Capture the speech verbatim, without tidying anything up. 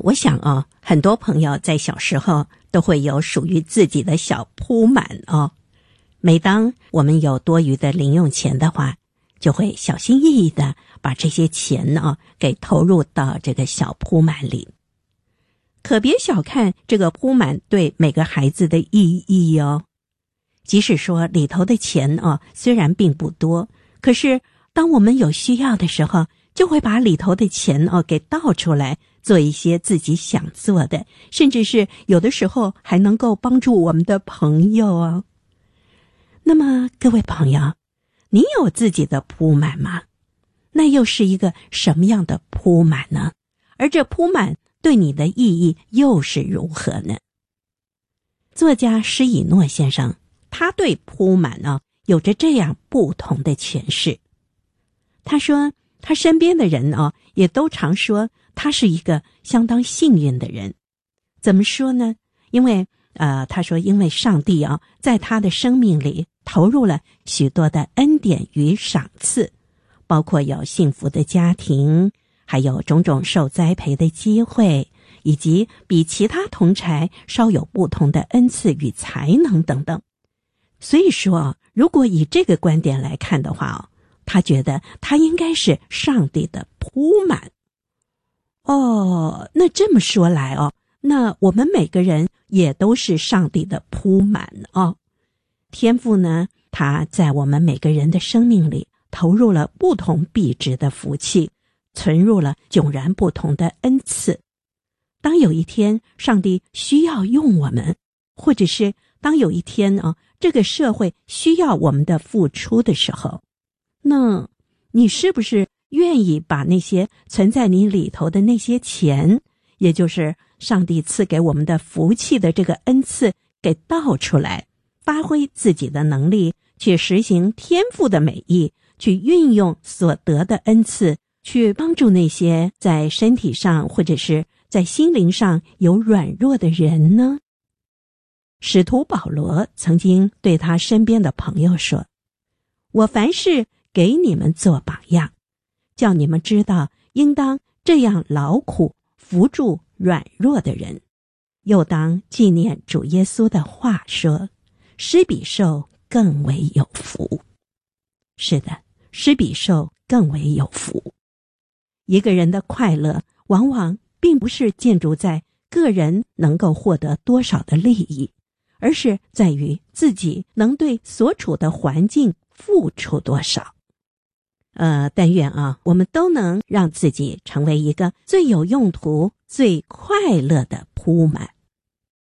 我想啊，很多朋友在小时候都会有属于自己的小铺满哦。每当我们有多余的零用钱的话，就会小心翼翼的把这些钱呢给投入到这个小铺满里。可别小看这个铺满对每个孩子的意义哦。即使说里头的钱哦虽然并不多，可是当我们有需要的时候，就会把里头的钱哦给倒出来，做一些自己想做的，甚至是有的时候还能够帮助我们的朋友哦。那么各位朋友，你有自己的铺满吗？那又是一个什么样的铺满呢？而这铺满对你的意义又是如何呢？作家施以诺先生，他对铺满呢有着这样不同的诠释。他说他身边的人哦也都常说他是一个相当幸运的人。怎么说呢？因为呃他说因为上帝啊在他的生命里投入了许多的恩典与赏赐，包括有幸福的家庭，还有种种受栽培的机会，以及比其他同侪稍有不同的恩赐与才能等等。所以说如果以这个观点来看的话哦，他觉得他应该是上帝的铺满。哦，那这么说来哦，那我们每个人也都是上帝的铺满哦。天父呢，他在我们每个人的生命里投入了不同币值的福气，存入了迥然不同的恩赐。当有一天上帝需要用我们，或者是当有一天啊，这个社会需要我们的付出的时候，那你是不是愿意把那些存在你里头的那些钱，也就是上帝赐给我们的福气的这个恩赐给倒出来，发挥自己的能力，去实行天父的美意，去运用所得的恩赐，去帮助那些在身体上或者是在心灵上有软弱的人呢？使徒保罗曾经对他身边的朋友说，我凡事给你们做榜样，叫你们知道应当这样劳苦扶助软弱的人，又当纪念主耶稣的话说，施比受更为有福。是的，施比受更为有福。一个人的快乐往往并不是建筑在个人能够获得多少的利益，而是在于自己能对所处的环境付出多少。呃，但愿啊，我们都能让自己成为一个最有用途、最快乐的铺满。